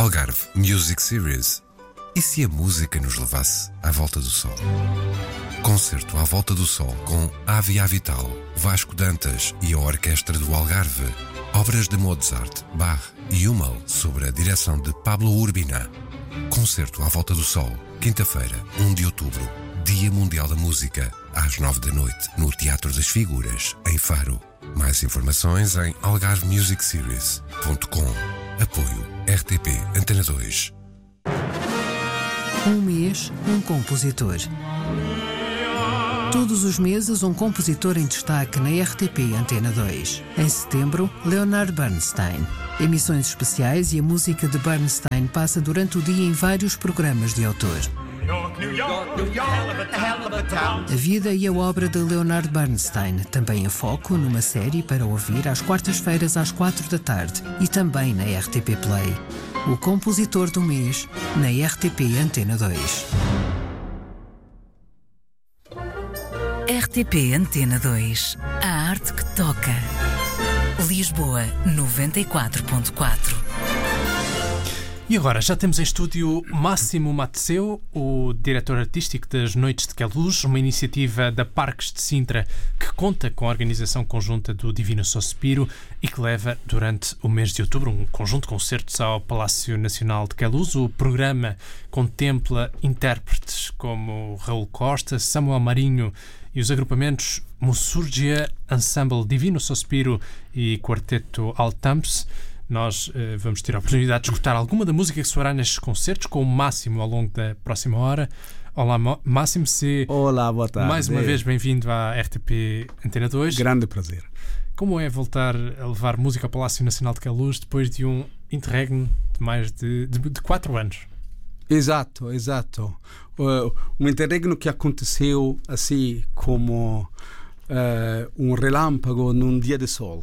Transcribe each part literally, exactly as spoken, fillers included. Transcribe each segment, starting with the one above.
Algarve Music Series. E se a música nos levasse à volta do sol? Concerto à volta do sol com Ávia Vital, Vasco Dantas e a Orquestra do Algarve. Obras de Mozart, Bach e Hummel sob a direção de Pablo Urbina. Concerto à volta do sol, quinta-feira, primeiro de outubro, Dia Mundial da Música, às nove da noite, no Teatro das Figuras, em Faro. Mais informações em algarve music series ponto com. Apoio R T P Antena dois. Um mês, um compositor. Todos os meses, um compositor em destaque na R T P Antena dois. Em setembro, Leonard Bernstein. Emissões especiais e a música de Bernstein passa durante o dia em vários programas de autor. A vida e a obra de Leonard Bernstein, também em foco numa série para ouvir às quartas-feiras às quatro da tarde e também na R T P Play. O compositor do mês na R T P Antena dois. R T P Antena dois. A arte que toca. Lisboa noventa e quatro ponto quatro. E agora já temos em estúdio Máximo Matseu, o diretor artístico das Noites de Queluz, uma iniciativa da Parques de Sintra que conta com a organização conjunta do Divino Sospiro e que leva durante o mês de outubro um conjunto de concertos ao Palácio Nacional de Queluz. O programa contempla intérpretes como Raul Costa, Samuel Marinho e os agrupamentos Mussurgia, Ensemble Divino Sospiro e Quarteto Altamps. Nós uh, vamos ter a oportunidade de escutar alguma da música que soará nestes concertos com o Máximo ao longo da próxima hora. Olá, Máximo, se... Olá, boa tarde. Mais uma vez, bem-vindo à R T P Antena dois. Grande prazer. Como é voltar a levar música ao Palácio Nacional de Queluz depois de um interregno de mais de, de, de quatro anos? Exato, exato. Uh, um interregno que aconteceu assim como... Uh, um relâmpago num dia de sol,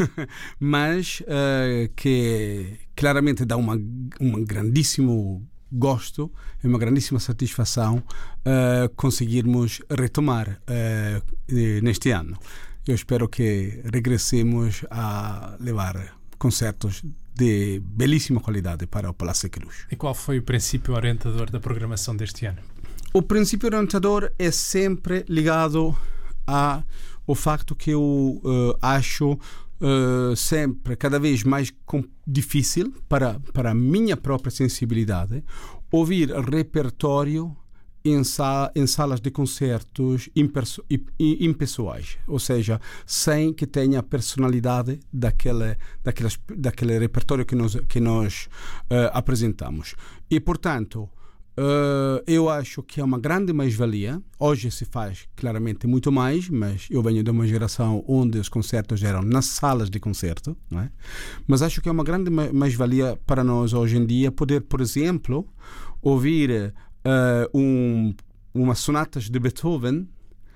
mas uh, que claramente dá uma, um grandíssimo gosto e uma grandíssima satisfação uh, conseguirmos retomar uh, neste ano. Eu espero que regressemos a levar concertos de belíssima qualidade para o Palácio de Queluz. E qual foi o princípio orientador da programação deste ano? O princípio orientador é sempre ligado a o facto que eu uh, acho uh, sempre cada vez mais com, difícil para, para a minha própria sensibilidade ouvir repertório em, sal, em salas de concertos imperso, impessoais, ou seja, sem que tenha a personalidade daquele, daquelas, daquele repertório que nós, que nós uh, apresentamos. E, portanto, Uh, eu acho que é uma grande mais-valia. Hoje se faz claramente muito mais, mas eu venho de uma geração onde os concertos eram nas salas de concerto, não é? Mas acho que é uma grande mais-valia para nós hoje em dia poder, por exemplo, ouvir uh, um, umas sonatas de Beethoven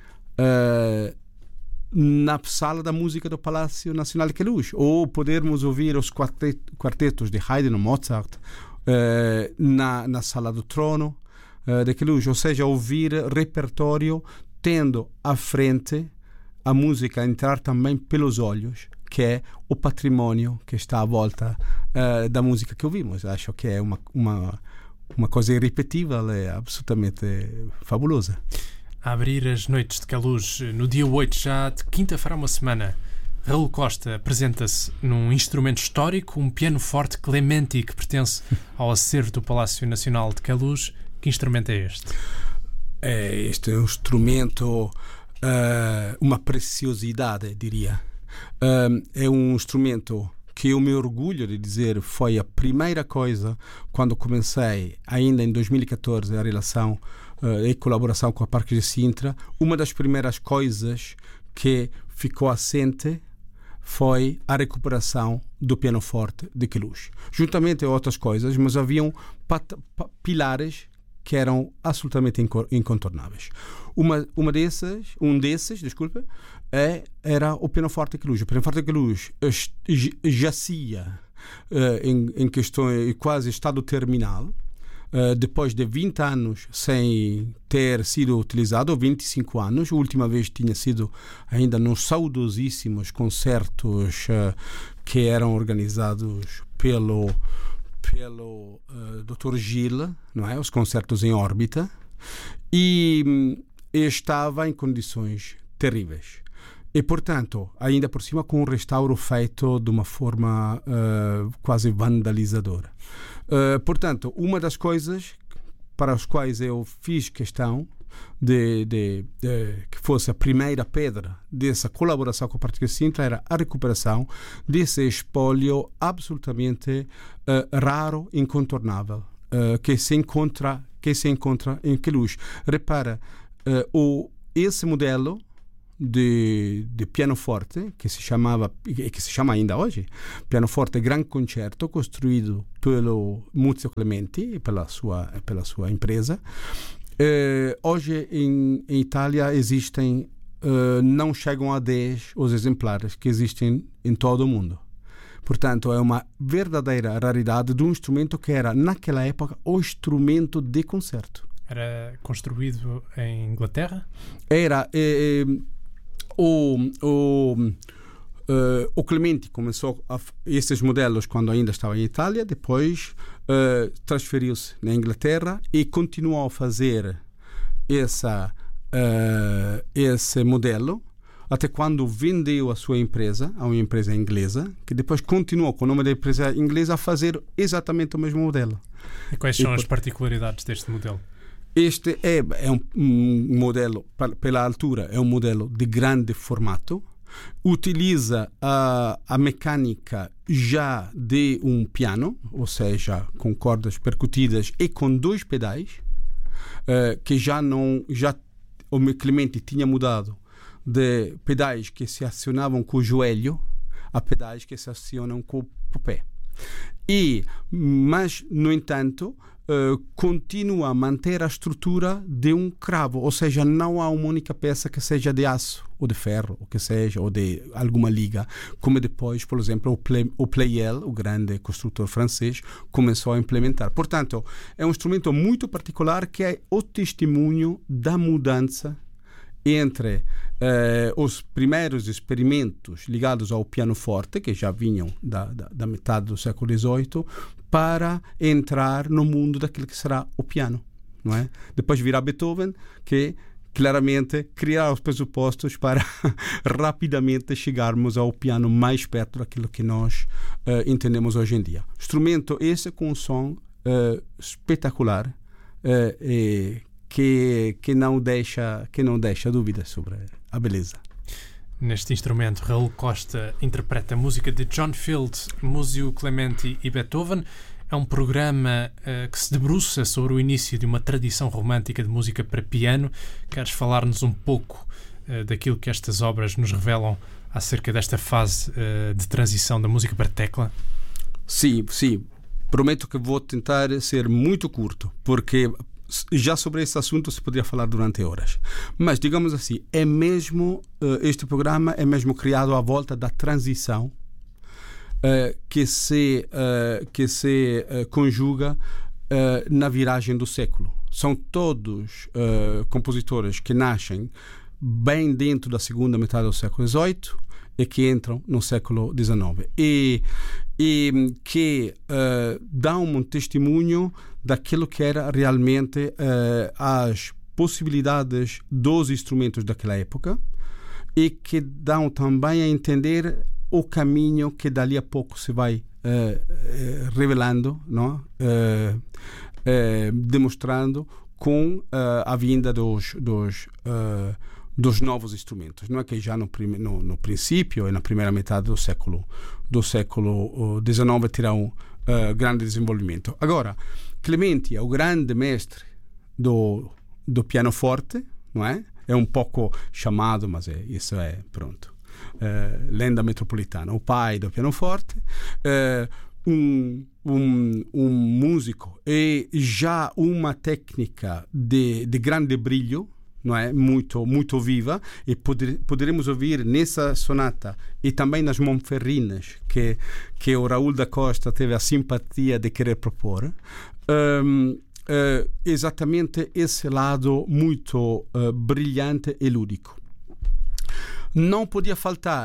uh, na sala da música do Palácio Nacional de Queluz, ou podermos ouvir os quartetos de Haydn ou Mozart Uh, na, na Sala do Trono uh, de Queluz, ou seja, ouvir repertório tendo à frente a música entrar também pelos olhos, que é o património que está à volta uh, da música que ouvimos. Acho que é uma, uma, uma coisa irrepetível, é absolutamente fabulosa. A abrir as Noites de Queluz no dia oito, já de quinta-feira, uma semana, Raul Costa apresenta-se num instrumento histórico, um piano forte Clementi, que pertence ao acervo do Palácio Nacional de Queluz. Que instrumento é este? É, este é um instrumento, uh, uma preciosidade, diria. Uh, é um instrumento que eu me orgulho de dizer foi a primeira coisa quando comecei, ainda em dois mil e catorze, a relação uh, e colaboração com a Parques de Sintra. Uma das primeiras coisas que ficou assente foi a recuperação do pianoforte de Queluz, juntamente a outras coisas, mas haviam pat- pa- pilares que eram absolutamente inco- incontornáveis. Uma, uma dessas, um desses, desculpa, é, era o pianoforte de Queluz. O pianoforte de Queluz jacia uh, em, em questões quase estado terminal. Uh, depois de vinte anos sem ter sido utilizado, ou vinte e cinco anos, a última vez tinha sido ainda nos saudosíssimos concertos uh, que eram organizados pelo, pelo uh, doutor Gilles, não é? Os concertos em órbita, e, e estava em condições terríveis. E, portanto, ainda por cima com um restauro feito de uma forma uh, quase vandalizadora. Uh, portanto, uma das coisas para as quais eu fiz questão de, de, de que fosse a primeira pedra dessa colaboração com a Parque de Sintra era a recuperação desse espólio absolutamente uh, raro, incontornável, uh, que se encontra que se encontra em Queluz. Repara, uh, o, esse modelo De, de pianoforte, que se chamava e que se chama ainda hoje pianoforte Gran Concerto, costruído pelo Muzio Clementi e pela sua, pela sua empresa. Eh, hoje em, em Itália existem, eh, não chegam a dez os exemplares que existem em todo o mundo. Portanto, é uma verdadeira raridade de um instrumento que era, naquela época, o instrumento de concerto. Era construído em Inglaterra? Era... Eh, O, o, uh, o Clementi começou a, esses modelos quando ainda estava em Itália, depois uh, transferiu-se na Inglaterra e continuou a fazer essa, uh, esse modelo até quando vendeu a sua empresa a uma empresa inglesa, que depois continuou com o nome da empresa inglesa a fazer exatamente o mesmo modelo. E quais são e, as particularidades deste modelo? Este é, é um, um modelo, pela altura, é um modelo de grande formato, utiliza a, a mecânica já de um piano, ou seja, com cordas percutidas e com dois pedais, uh, que já não, já o Clementi tinha mudado de pedais que se acionavam com o joelho a pedais que se acionam com o pé. E, mas, no entanto, Uh, continua a manter a estrutura de um cravo, ou seja, não há uma única peça que seja de aço ou de ferro, ou que seja, ou de alguma liga, como depois, por exemplo, o, Play, o Pleyel, o grande construtor francês, começou a implementar. Portanto, é um instrumento muito particular que é o testemunho da mudança entre eh, os primeiros experimentos ligados ao pianoforte, que já vinham da, da, da metade do século dezoito, para entrar no mundo daquilo que será o piano, não é? Depois virá Beethoven, que claramente criará os pressupostos para rapidamente chegarmos ao piano mais perto daquilo que nós uh, entendemos hoje em dia. Instrumento esse com um som uh, espetacular uh, e que, que, não deixa, que não deixa dúvidas sobre a beleza. Neste instrumento, Raul Costa interpreta a música de John Field, Muzio Clementi e Beethoven. É um programa uh, que se debruça sobre o início de uma tradição romântica de música para piano. Queres falar-nos um pouco uh, daquilo que estas obras nos revelam acerca desta fase uh, de transição da música para tecla? Sim, sim. Prometo que vou tentar ser muito curto, porque já sobre esse assunto se poderia falar durante horas. Mas, digamos assim, é mesmo, uh, este programa é mesmo criado à volta da transição uh, que se, uh, que se uh, conjuga uh, na viragem do século. São todos uh, compositores que nascem bem dentro da segunda metade do século dezoito e que entram no século dezenove. E, e que uh, dão um testemunho daquilo que era realmente uh, as possibilidades dos instrumentos daquela época e que dão também a entender o caminho que dali a pouco se vai uh, revelando, não? Uh, uh, demonstrando com uh, a vinda dos, dos, uh, dos novos instrumentos. Não é que já no, prim- no, no princípio e na primeira metade do século do século dezenove terão uh, grande desenvolvimento. Agora, Clementi é o grande mestre do, do pianoforte, não é? É um pouco chamado, mas é, isso é, pronto, uh, lenda metropolitana. O pai do pianoforte, uh, um, um, um músico e já uma técnica de, de grande brilho, não é? Muito, muito viva, e poder, poderemos ouvir nessa sonata e também nas Monferrinas que, que o Raul da Costa teve a simpatia de querer propor, um, uh, exatamente esse lado muito uh, brilhante e lúdico. Não podia faltar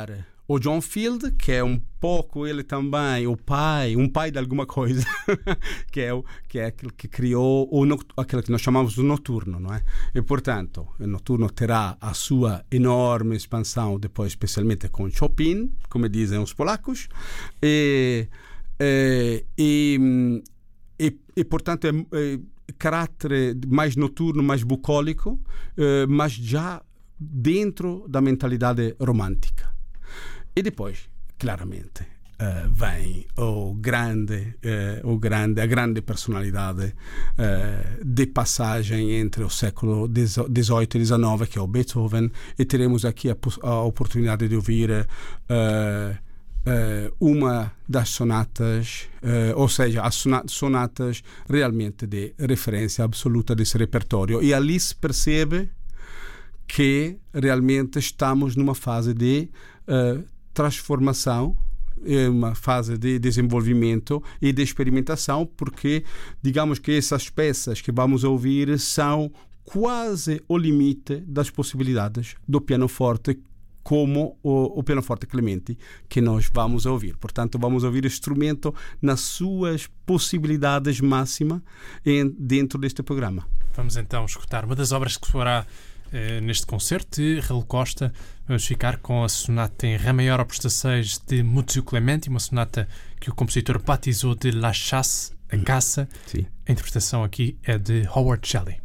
o John Field, que é um pouco ele também, o pai, um pai de alguma coisa, que é, o, que é aquele que criou o, aquele que nós chamamos de noturno, não é? E, portanto, o noturno terá a sua enorme expansão depois, especialmente com Chopin, como dizem os polacos, e, e, e, e, e portanto, é, é caráter mais noturno, mais bucólico, é, mas já dentro da mentalidade romântica. E depois, claramente, uh, vem o grande, uh, o grande, a grande personalidade uh, de passagem entre o século dezoito e dezenove, que é o Beethoven, e teremos aqui a, a oportunidade de ouvir uh, uh, uma das sonatas, uh, ou seja, as sonatas realmente de referência absoluta desse repertório. E ali se percebe que realmente estamos numa fase de uh, transformação, uma fase de desenvolvimento e de experimentação, porque digamos que essas peças que vamos ouvir são quase o limite das possibilidades do pianoforte, como o, o pianoforte Clementi que nós vamos ouvir. Portanto, vamos ouvir o instrumento nas suas possibilidades máximas em, dentro deste programa. Vamos então escutar uma das obras que fará neste concerto de Raul Costa. Vamos ficar com a sonata em Ré maior opus dezasseis de Muzio Clementi, uma sonata que o compositor batizou de La Chasse, a caça. Sim. A interpretação aqui é de Howard Shelley.